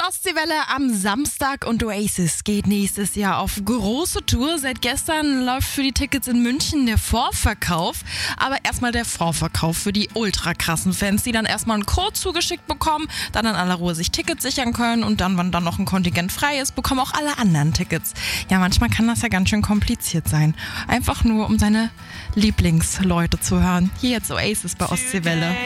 Ostseewelle am Samstag und Oasis geht nächstes Jahr auf große Tour. Seit gestern läuft für die Tickets in München der Vorverkauf. Aber erstmal der Vorverkauf für die ultra krassen Fans, die dann erstmal einen Code zugeschickt bekommen, dann in aller Ruhe sich Tickets sichern können und dann, wenn dann noch ein Kontingent frei ist, bekommen auch alle anderen Tickets. Ja, manchmal kann das ja ganz schön kompliziert sein. Einfach nur, um seine Lieblingsleute zu hören. Hier jetzt Oasis bei Ostseewelle.